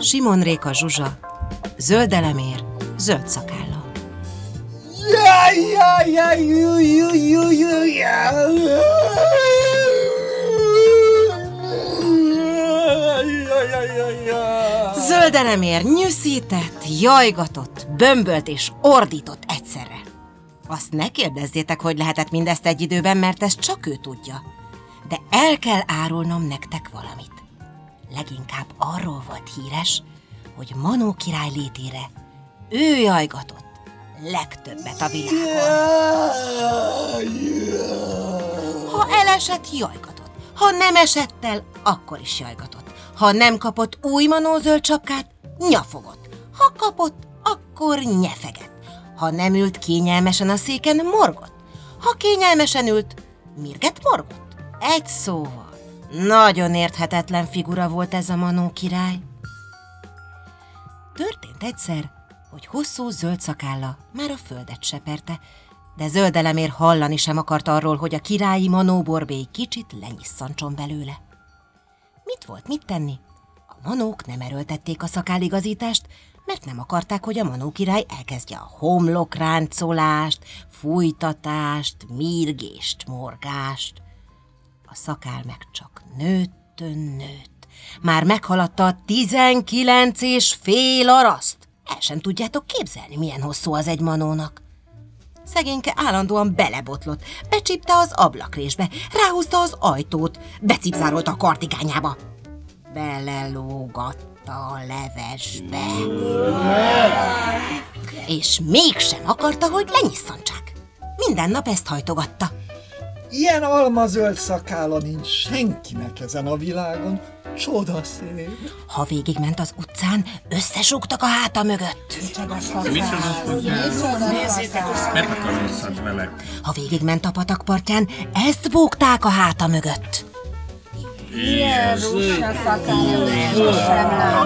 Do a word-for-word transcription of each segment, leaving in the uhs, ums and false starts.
Simon Réka Zsuzsa, Zöld Elemér, Zöld Szakálla. Jaj, jaj, jaj, jaj, jaj, jaj, jaj, jaj. Zöld Elemér nyűszített, jajgatott, bömbölt és ordított egyszerre. Azt ne kérdezzétek, hogy lehetett mindezt egy időben, mert ezt csak ő tudja. De el kell árulnom nektek valamit. Leginkább arról volt híres, hogy Manó király létére ő jajgatott legtöbbet a világon. Ha elesett, jajgatott. Ha nem esett el, akkor is jajgatott. Ha nem kapott új Manó zöld sapkát, nyafogott. Ha kapott, akkor nyefegett. Ha nem ült kényelmesen a széken, morgott. Ha kényelmesen ült, mirget morgott. Egy szóval, nagyon érthetetlen figura volt ez a Manó király. Történt egyszer, hogy hosszú zöld szakálla már a földet seperte, de Zöld Elemér hallani sem akart arról, hogy a királyi Manó borbély kicsit lenyisszantson belőle. Mit volt mit tenni? A manók nem erőltették a szakálligazítást, mert nem akarták, hogy a Manó király elkezdje a homlokráncolást, fújtatást, mírgést, morgást. A szakál meg csak nőttön nőtt. Már meghaladta a tizenkilenc és fél araszt. El sem tudjátok képzelni, milyen hosszú az egy manónak. Szegényke állandóan belebotlott, becsípte az ablakrésbe, ráhúzta az ajtót, becipzárolta a kardigányába. Belelógatta a levesbe. És mégsem akarta, hogy lenyisszantsák. Minden nap ezt hajtogatta. Ilyen almazöld szakálla nincs senkinek ezen a világon. Csodaszép. Ha végigment az utcán, összesúgtak a háta mögött. Mert akarozhat vele. Ha végigment a patakpartján, ezt búgták a háta mögött. Ilyen rúsa szakálla.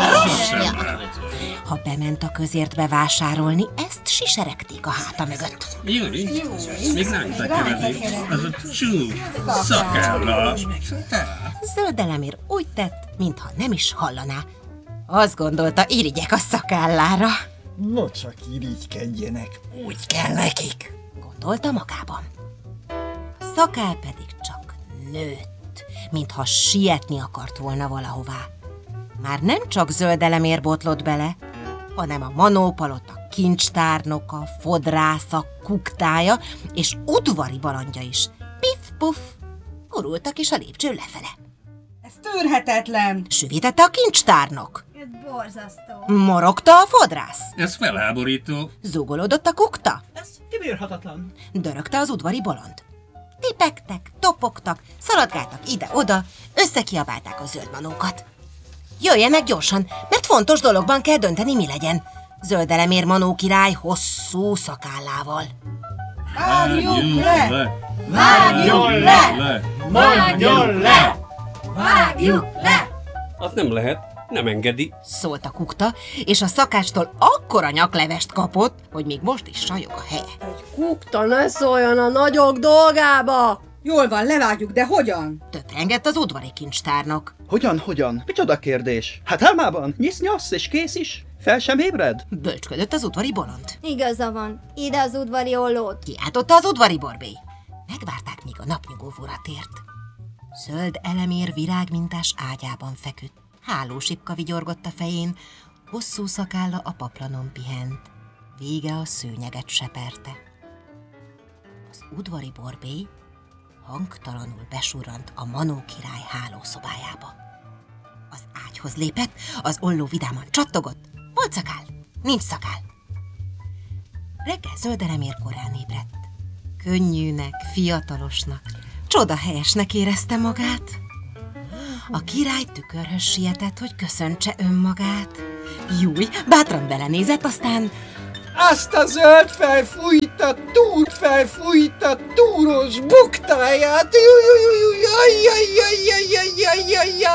Ha bement a közértbe vásárolni, ezt siseregték a háta mögött. Júli, még ránta kevedik. Az a csú szakálla. Zöld Elemér úgy tett, mintha nem is hallaná. Azt gondolta, irigyek a szakállára. No csak irigykedjenek, úgy kell nekik. Gondolta magában. A szakál pedig csak nőtt, mintha sietni akart volna valahová. Már nem csak Zöld Elemér botlott bele, hanem a Manó palota kincstárnoka, fodrásza, kuktája és udvari balandja is. Pif-puf, gurultak is a lépcső lefele. Ez tűrhetetlen! Süvítette a kincstárnok. Ez borzasztó. Morogta a fodrász. Ez felháborító. Zúgolódott a kukta. Ez kibírhatatlan. Dörögte az udvari bolond. Tipegtek, topogtak, szaladgáltak ide-oda, összekiabálták a zöld manókat. Jöjjenek gyorsan, mert fontos dologban kell dönteni, mi legyen. Zöld Elemér Manó király hosszú szakállával. Vágjuk le! Vágjuk le! Mondjon le! Vágjuk le! Az nem lehet, nem engedi. Szólt a kukta, és a szakástól akkora nyaklevest kapott, hogy még most is sajog a helye. Kukta, ne szóljon a nagyok dolgába! Jól van, levágjuk, de hogyan? Töprengett az udvari kincstárnok. Hogyan, hogyan? Micsoda kérdés? Hát álmában nyisz-nyasz és kész is? Fel sem ébred? Bölcsködött az udvari bolond. Igaza van, ide az udvari ollót. Kiáltotta az udvari borbély. Megvárták, míg a napnyugóvóra tért. Zöld Elemér virágmintás ágyában feküdt. Hálósipka vigyorgott a fején, hosszú szakálla a paplanon pihent. Vége a szőnyeget seperte. Az udvari borbély hangtalanul besurrant a Manó király hálószobájába. Az ágyhoz lépett, az olló vidáman csattogott. Volt szakál, nincs szakál. Reggel Zöld Elemér korán ébredt. Könnyűnek, fiatalosnak, csodahelyesnek érezte magát. A király tükörhöz sietett, hogy köszöntse önmagát. Júj, bátran belenézett, aztán... Azt a zöld felfújta, túlt felfújta, túros buktáját! Jaj, jaj, jaj, jaj, jaj, jaj, jaj, jaj, jaj.